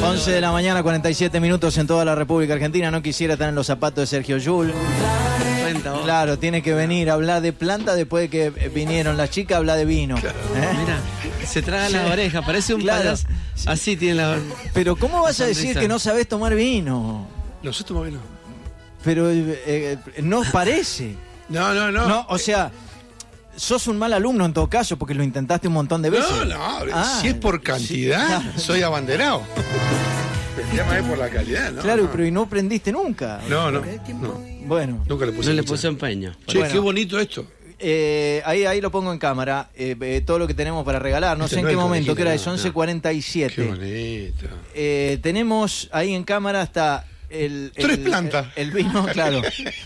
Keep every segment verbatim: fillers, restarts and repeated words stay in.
once de la mañana, cuarenta y siete minutos en toda la República Argentina. No quisiera estar en los zapatos de Sergio Yul. Claro, tiene que venir a hablar de planta después de que vinieron las chicas a hablar de vino. Claro. ¿Eh? Mira, se traga las orejas, parece un Claro. payaso. Así tiene la. Pero ¿cómo vas a sonrisa. decir que no sabés tomar vino? Nosotros tomamos vino. Pero eh, eh, no parece. No, no, no. No, o sea, sos un mal alumno en todo caso porque lo intentaste un montón de veces. No, no, Ah, si es por cantidad, sí. soy abanderado. El tema es por la calidad, ¿no? Claro, no. pero y no aprendiste nunca. No, no, no. Bueno. Nunca le puse No le mucha- puso empeño. Che, Bueno. qué bonito esto. Eh, ahí, ahí lo pongo en cámara, eh, eh, todo lo que tenemos para regalar. No Este sé en no qué es el momento, que era es conejito, no, once cuarenta y Qué siete. bonito. Eh, tenemos ahí en cámara hasta el... el- Tres plantas. El, el vino, claro.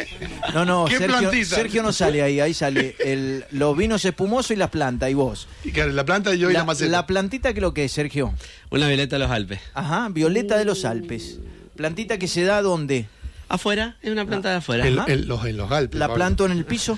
No, no, ¿Qué Sergio, plantita? Sergio no sale ahí, ahí sale el, los vinos espumosos y las plantas, y vos. Y claro, la planta yo y la, La, maceta. la plantita, ¿qué es lo que es, Sergio? Una violeta de los Alpes. Ajá, violeta de los Alpes. Plantita que se da ¿dónde? Afuera, es una planta de afuera. En, Ajá. en los, en los Alpes. ¿La Pablo. planto en el piso?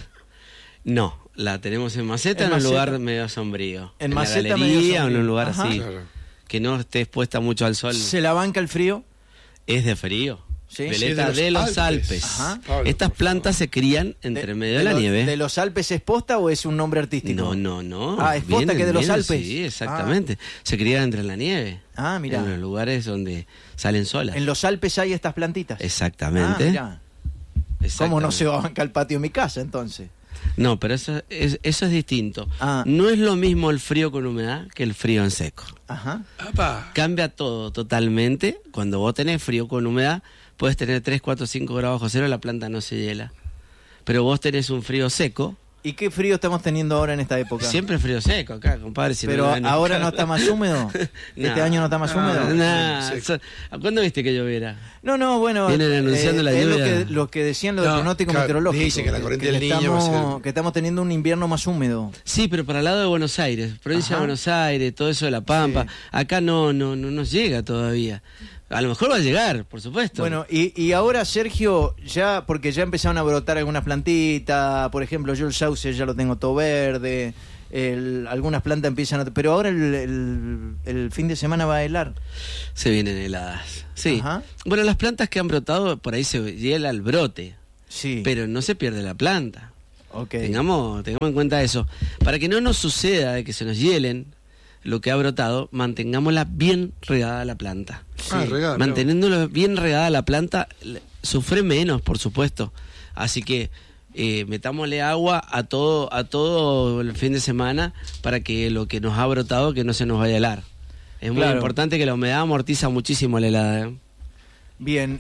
No, la tenemos en maceta En en, un maceta. lugar medio sombrío. En la maceta medio galería o en sombrío. un lugar Ajá. así. Claro. Que no esté expuesta mucho al sol. ¿Se la banca el frío? Es de frío. Sí. Violeta Sí, de los Alpes. Ajá. Pablo, Estas por plantas se crían entre medio de, la lo- nieve. ¿De los Alpes es posta o es un nombre artístico? No, no, no. Ah, es posta Vienen- que de los vienen, Alpes. Sí, exactamente. Se crían entre la nieve. Ah, mirá. En los lugares donde salen solas. En los Alpes hay estas plantitas. Exactamente. Ah, mirá. ¿Cómo no se va a bancar el patio de mi casa entonces? No, pero eso es, eso es distinto. Ah. No es lo mismo el frío con humedad que el frío en seco. Ajá. Apa. Cambia todo totalmente. Cuando vos tenés frío con humedad, puedes tener tres, cuatro, cinco grados bajo cero, la planta no se hiela. Pero vos tenés un frío seco, ¿Y qué frío estamos teniendo ahora en esta época? siempre frío seco acá, compadre. Si Pero no, no- ahora no está más húmedo. Este año no está más No, húmedo. nah, Seco. so- ¿Cuándo viste que lloviera? No, no, bueno. Vienen anunciando la es lo lluvia. que, lo que decían los No, del pronóstico claro, meteorológico. dicen que la corriente del le Niño va a estamos, ser- que estamos teniendo un invierno más húmedo. Sí, pero para el lado de Buenos Aires, provincia Ajá. de Buenos Aires, todo eso de La Pampa, Sí. acá no, no, no nos llega todavía. A lo mejor va a llegar, por supuesto. Bueno, y, y ahora, Sergio, ya, porque ya empezaron a brotar algunas plantitas, por ejemplo, yo el sauce ya lo tengo todo verde, el- algunas plantas empiezan a... Pero ahora el, el- el fin de semana va a helar. Se vienen heladas. Sí. Ajá. Bueno, las plantas que han brotado, por ahí se hiela el brote, Sí. pero no se pierde la planta. Ok. Tengamos, tengamos en cuenta eso. Para que no nos suceda de que se nos hielen lo que ha brotado, mantengámosla bien regada la planta. Ah, regada, Manteniéndolo bien regada la planta, le- sufre menos, por supuesto. Así que eh, metámosle agua a todo, a todo el fin de semana para que lo que nos ha brotado que no se nos vaya a helar. Es muy Claro. importante que la humedad amortiza muchísimo la helada. ¿eh? Bien,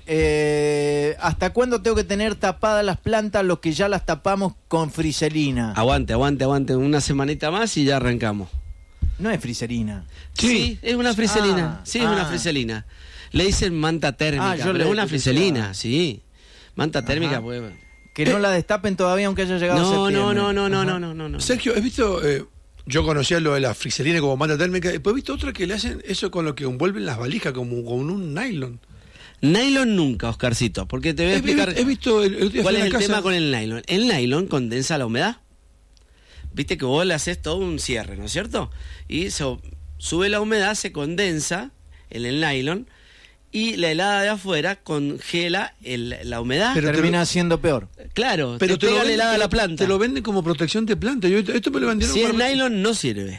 eh, ¿hasta cuándo tengo que tener tapadas las plantas los que ya las tapamos con friselina? Aguante, aguante, aguante. Una semanita más y ya arrancamos. No es friselina. Sí, es una friselina. Ah, sí, es ah. una friselina. Le dicen manta térmica, Ah, yo pero le- es una le friselina, decía- sí. Manta Ajá. térmica, pues. Que no la destapen todavía aunque haya llegado No, septiembre. no, no, no, no, Ajá. no, no, no, no. Sergio, ¿has visto? Eh, yo conocía lo de la friselina como manta térmica. Después he visto otra que le hacen eso con lo que envuelven las valijas, como con un nylon. Nylon nunca, Oscarcito, porque te voy a He, explicar he visto el, el otro día cuál fui es a el una casa- tema con el nylon. El nylon condensa la humedad. Viste que vos le haces todo un cierre, ¿no es cierto? Y so- sube la humedad, se condensa en el nylon y la helada de afuera congela el- la humedad. Pero te Termina lo- siendo peor. claro, Pero te, te lo, pega la venden, helada a la te lo- planta. te lo venden como protección de planta. Yo, esto me lo vendieron Si es para- nylon no sirve.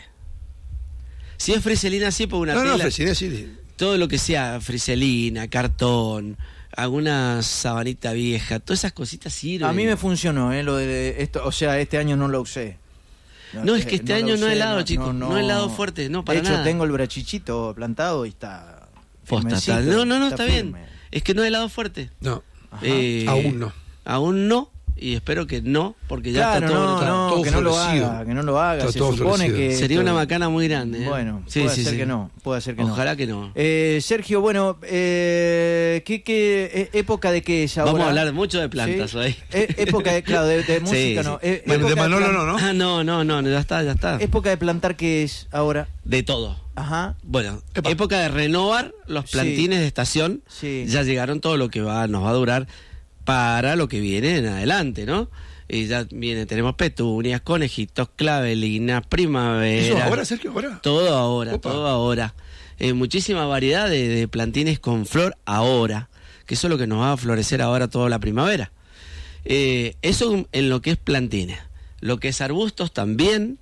Si es friselina sí, por una No, no, tela. friselina sí. Todo lo que sea friselina, cartón, alguna sabanita vieja, todas esas cositas sirven. A mí me funcionó, ¿eh? Lo de esto, o sea, este año no lo usé. No, es que este lo año no usé, helado, chicos, no helado fuerte, no, para De hecho, nada. tengo el brachichito plantado y está Posta, firmecito, está- No, no, no, está, bien. firme. Es que no es helado fuerte. No, Ajá. Eh, aún no. Aún no, y espero que no, porque ya Claro, está todo no, brotado. no, todo que no lo florecido. haga, que no lo haga. Está Se todo supone florecido. que Sería esto- una macana muy grande. ¿eh? Bueno, Sí, puede sí, ser sí. que no, puede ser que Ojalá no. que no. Eh, Sergio, bueno, eh, ¿qué, qué eh, época de qué es ahora? Vamos a hablar mucho de plantas ¿Sí? hoy. Eh, época de, claro, de, de música sí. no. Eh, Bueno, de época Manolo plan- no, ¿no? Ah, no, no, no, ya está, ya está. Época de plantar qué es ahora. De todo. Ajá. Bueno, Epa. época de renovar los plantines Sí. de estación. Sí. Ya llegaron todo lo que va, nos va a durar para lo que viene en adelante, ¿no? Y ya viene, tenemos petunias, conejitos, clavelinas, primavera. ¿Eso ahora, Sergio? ¿Ahora? Todo ahora, Opa. todo ahora. eh, muchísima variedad de, de plantines con flor ahora, que eso es lo que nos va a florecer ahora toda la primavera. Eh, eso en lo que es plantines. Lo que es arbustos también.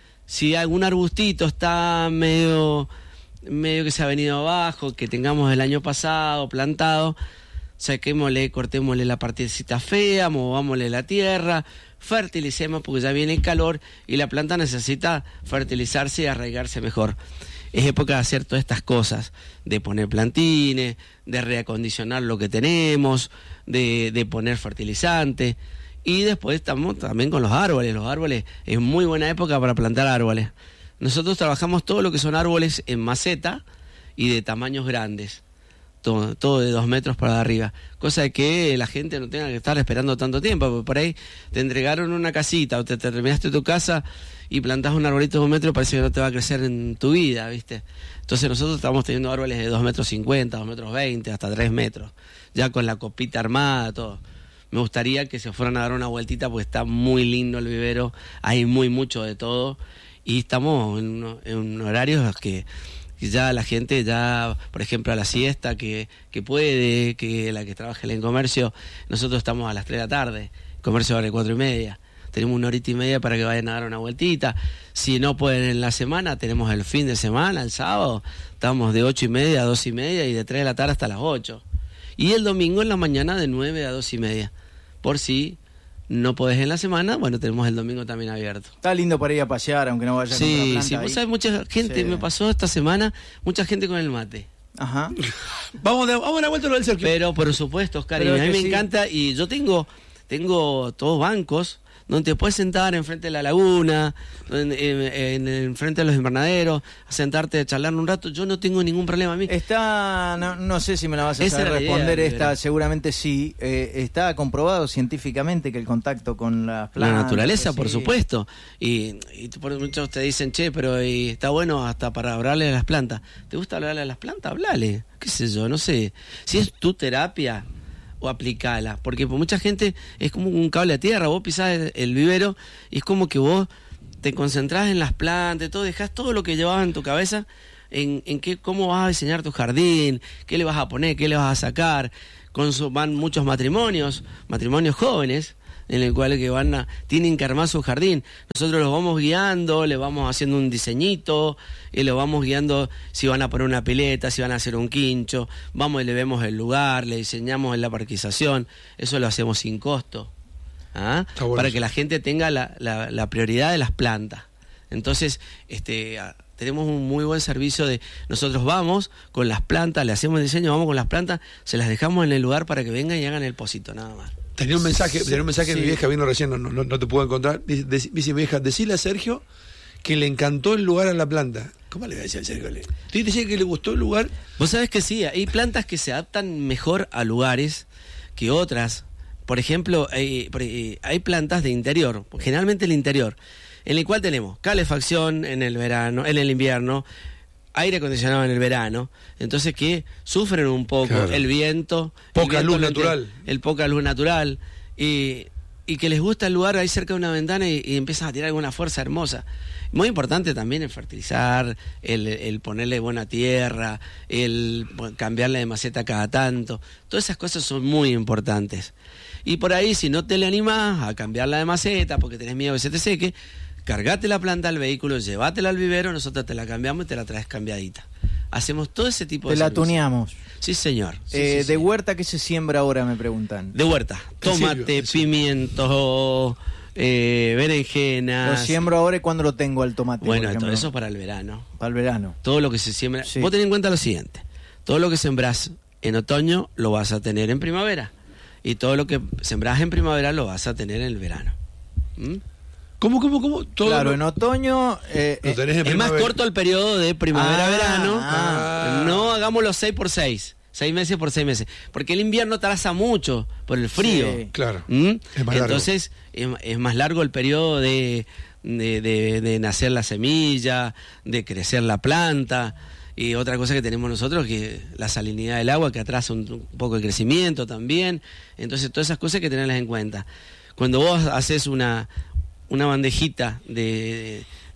Si algún arbustito está medio, medio que se ha venido abajo, que tengamos el año pasado plantado, saquémosle, cortémosle la partecita fea, movámosle la tierra, fertilicemos porque ya viene el calor y la planta necesita fertilizarse y arraigarse mejor. Es época de hacer todas estas cosas, de poner plantines, de reacondicionar lo que tenemos, de, de poner fertilizante. Y después estamos también con los árboles. Los árboles es muy buena época para plantar árboles. Nosotros trabajamos todo lo que son árboles en maceta y de tamaños grandes. Todo, todo de dos metros para arriba, cosa de que la gente no tenga que estar esperando tanto tiempo, porque por ahí te entregaron una casita o te terminaste tu casa y plantás un arbolito de un metro, parece que no te va a crecer en tu vida, ¿viste? Entonces nosotros estamos teniendo árboles de dos metros cincuenta, dos metros veinte, hasta tres metros, ya con la copita armada, todo. Me gustaría que se fueran a dar una vueltita porque está muy lindo el vivero, hay muy mucho de todo y estamos en, uno, en horarios que y ya la gente, ya por ejemplo a la siesta que, que puede, que la que trabaja en el comercio, nosotros estamos a las tres de la tarde, el comercio abre cuatro y media, tenemos una horita y media para que vayan a dar una vueltita. Si no pueden en la semana, tenemos el fin de semana, el sábado, estamos de ocho y media a dos y media y de tres de la tarde hasta las ocho. Y el domingo en la mañana de nueve a dos y media, por si no podés en la semana, bueno, tenemos el domingo también abierto. Está lindo para ir a pasear, aunque no vaya a comprar Sí, planta sí, ahí. vos sabés, mucha gente, Sí. me pasó esta semana, mucha gente con el mate. Ajá. Vamos, de, vamos a la vuelta a lo del Sergio. Pero por supuesto, Oscar, Pero y a es mí que me sí. encanta, y yo tengo, tengo todos bancos donde te puedes sentar enfrente de la laguna, en, en, en, enfrente de los invernaderos, a sentarte a charlar un rato. Yo no tengo ningún problema a mí. Está, no, no sé si me la vas a Esa saber era la idea, responder esta, Rivera. seguramente sí. Eh, está comprobado científicamente que el contacto con las La plantas... naturaleza, sí. por supuesto. Y, y por muchos te dicen, che, pero y está bueno hasta para hablarle a las plantas. ¿Te gusta hablarle a las plantas? Hablale. ¿Qué sé yo? No sé. Si es tu terapia, o aplicala. Porque por mucha gente es como un cable a tierra. Vos pisás el, el vivero y es como que vos te concentrás en las plantas, todo, dejás todo lo que llevabas en tu cabeza en, en qué, cómo vas a diseñar tu jardín, qué le vas a poner, qué le vas a sacar. Con su, van muchos matrimonios, matrimonios jóvenes, en el cual que van a, tienen que armar su jardín. Nosotros los vamos guiando, le vamos haciendo un diseñito, y los vamos guiando si van a poner una pileta, si van a hacer un quincho, vamos y le vemos el lugar, le diseñamos la parquización, eso lo hacemos sin costo, ¿ah? Está bueno. Para que la gente tenga la, la, la prioridad de las plantas. Entonces, este... tenemos un muy buen servicio de, nosotros vamos con las plantas, le hacemos el diseño, vamos con las plantas, se las dejamos en el lugar para que vengan y hagan el pocito, nada más. Tenía un mensaje, tenía un mensaje de Sí. mi vieja, vino recién, no, no, no te puedo encontrar. Dice, dice, dice mi vieja, decile a Sergio que le encantó el lugar a la planta. ¿Cómo le voy a decir al Sergio? Le te dice que le gustó el lugar. Vos sabés que sí, hay plantas que se adaptan mejor a lugares que otras. Por ejemplo, hay, hay plantas de interior, generalmente el interior, en el cual tenemos calefacción en el verano, en el invierno, aire acondicionado en el verano, entonces que sufren un poco Claro. el viento, Poca el luz viento lo que- natural. el poca luz natural, y, y que les gusta el lugar ahí cerca de una ventana y, y empiezan a tirar alguna fuerza hermosa. Muy importante también el fertilizar, el, el ponerle buena tierra, el cambiarle de maceta cada tanto, todas esas cosas son muy importantes. Y por ahí, si no te le animás a cambiarla de maceta porque tenés miedo que se te seque, cargate la planta al vehículo, llévatela al vivero, nosotros te la cambiamos y te la traes cambiamiadita. Hacemos todo ese tipo Te de la servicios. tuneamos. Sí, señor. Sí, Eh, sí, de sí. huerta, ¿qué se siembra ahora, me preguntan? De huerta. Tomate, Silvio, sí. pimiento, eh, Lo berenjenas. siembro ahora y cuando lo tengo al tomate, Bueno, por todo ejemplo. eso para el verano. Para el verano. Todo lo que se siembra. Sí. Vos tenés en cuenta lo siguiente: todo lo que sembrás en otoño lo vas a tener en primavera. Y todo lo que sembrás en primavera lo vas a tener en el verano. ¿Mm? ¿Cómo, cómo, cómo? Todo Claro, lo- en otoño... eh, lo eh, tenés en Es más primavera. corto el periodo de primavera-verano. Ah. No hagamos los seis por seis. Seis meses por seis meses. Porque el invierno atrasa mucho por el frío. Sí. Claro. ¿Mm? Es más largo. Entonces es, es más largo el periodo de, de, de- de nacer la semilla, de crecer la planta. Y otra cosa que tenemos nosotros que la salinidad del agua que atrasa un, un poco el crecimiento también. Entonces todas esas cosas hay que tenerlas en cuenta. Cuando vos haces una, una bandejita de,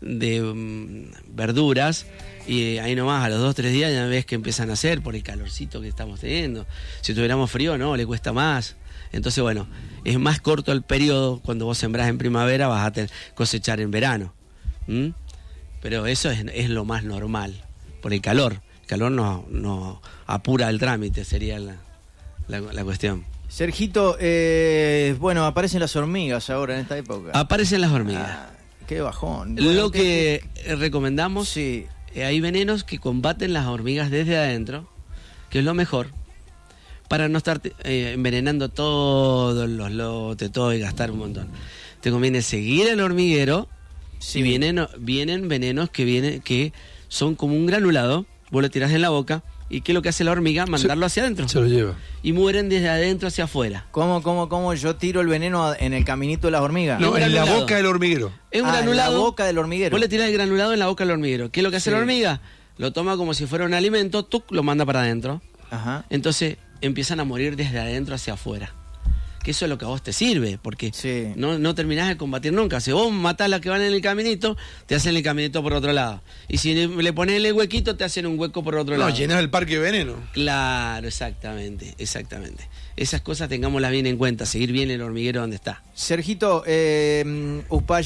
de um, verduras, y ahí nomás a los dos, tres días ya ves que empiezan a hacer por el calorcito que estamos teniendo. Si tuviéramos frío, no, le cuesta más. Entonces, bueno, es más corto el periodo. Cuando vos sembrás en primavera vas a tener, cosechar en verano. ¿Mm? Pero eso es, es lo más normal, por el calor. El calor no, no apura el trámite, sería la, la, la cuestión. Sergito, eh, bueno, aparecen las hormigas ahora en esta época. Aparecen las hormigas. Ah, qué bajón. Bueno, lo que te... recomendamos, sí. eh, hay venenos que combaten las hormigas desde adentro, que es lo mejor, para no estar eh, envenenando todos los lotes, todo y gastar un montón. Te conviene seguir el hormiguero, sí. Y vienen, vienen venenos que, vienen, que son como un granulado, vos lo tirás en la boca, ¿y qué es lo que hace la hormiga? Mandarlo hacia adentro. Se lo lleva. Y mueren desde adentro hacia afuera. ¿Cómo, cómo, cómo yo tiro el veneno en el caminito de las hormigas? No, en la boca del hormiguero. Es un ah, granulado. En la boca del hormiguero. Vos le tirás el granulado en la boca del hormiguero. ¿Qué es lo que hace sí. la hormiga? Lo toma como si fuera un alimento, tuc, lo manda para adentro. Ajá. Entonces empiezan a morir desde adentro hacia afuera. Que eso es lo que a vos te sirve, porque sí. no, no terminás de combatir nunca. Si vos matás a las que van en el caminito, te hacen el caminito por otro lado. Y si le pones el huequito, te hacen un hueco por otro no, lado. No, llenás el parque de veneno. Claro, exactamente, exactamente. Esas cosas tengámoslas bien en cuenta, seguir bien el hormiguero donde está. Sergito, eh,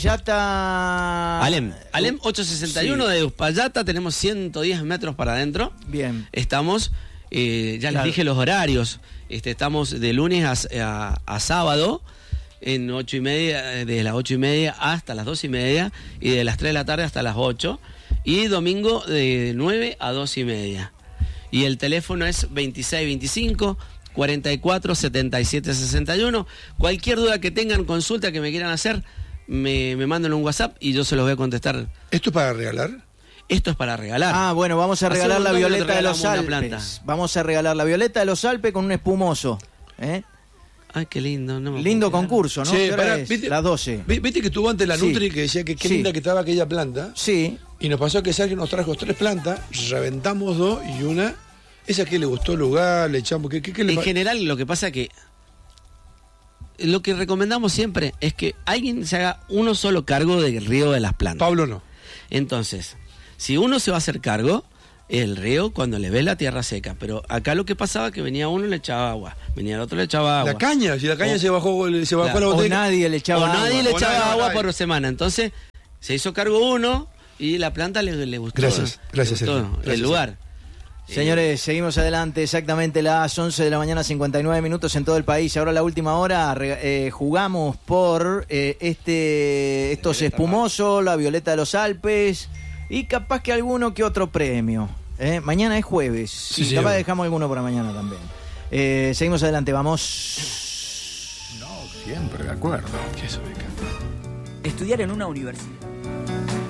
Uspallata... Alem, Alem ochocientos sesenta y uno sí. de Uspallata, tenemos ciento diez metros para adentro. Bien. Estamos, eh, ya claro. les dije los horarios, este, estamos de lunes a, a, a sábado, en ocho y media, desde las ocho y media hasta las dos y media, y de las tres de la tarde hasta las ocho, y domingo de nueve a dos y media. Y el teléfono es veintiséis veinticinco, cuarenta y cuatro, setenta y siete sesenta y uno. Cualquier duda que tengan, consulta que me quieran hacer, me, me mandan un WhatsApp y yo se los voy a contestar. ¿Esto es para regalar? Esto es para regalar. Ah, bueno, vamos a regalar la violeta de los Alpes. Planta. Vamos a regalar la violeta de los Alpes con un espumoso. ¿eh? Ay, qué lindo. No lindo concurso, ¿no? Sí, para, ¿viste, las doce. ¿Viste que estuvo antes la sí. Nutri que decía que qué sí. linda que estaba aquella planta? Sí. Y nos pasó que Sergio nos trajo tres plantas, reventamos dos y una... ¿Esa que le gustó el lugar? ¿Le echamos? ¿Qué, qué, qué le en pa- general, lo que pasa que... Lo que recomendamos siempre es que alguien se haga uno solo cargo del río de las plantas. Pablo no. Entonces, si uno se va a hacer cargo, el río cuando le ve la tierra seca. Pero acá lo que pasaba es que venía uno y le echaba agua, venía el otro y le echaba agua. La caña, si la caña o, se bajó, se bajó claro, la botella. O nadie le echaba o agua. nadie le O echaba nadie, agua nadie. por semana. Entonces, se hizo cargo uno y la planta le, le gustó. Gracias, gracias, le gustó Sergio. Gracias, el lugar. Señores, seguimos adelante, exactamente las once de la mañana, cincuenta y nueve minutos en todo el país. Ahora la última hora eh, jugamos por eh, este estos espumosos, la violeta de los Alpes y capaz que alguno que otro premio. ¿eh? Mañana es jueves, sí, y sí, capaz sí. dejamos alguno para mañana también. Eh, seguimos adelante, vamos. No, siempre de acuerdo. ¿Qué es eso, Beca? Estudiar en una universidad.